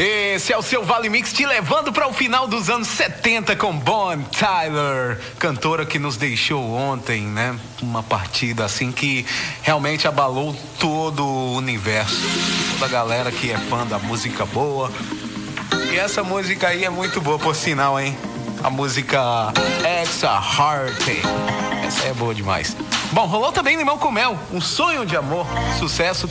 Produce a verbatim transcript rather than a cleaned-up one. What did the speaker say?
Esse é o seu Vale Mix te levando para o final dos anos setenta com Bonnie Tyler, cantora que nos deixou ontem, né? Uma partida assim que realmente abalou todo o universo, toda a galera que é fã da música boa. E essa música aí é muito boa, por sinal, hein? A música Exa Heart. Essa é boa demais. Bom, rolou também Limão com Mel, Um Sonho de Amor, sucesso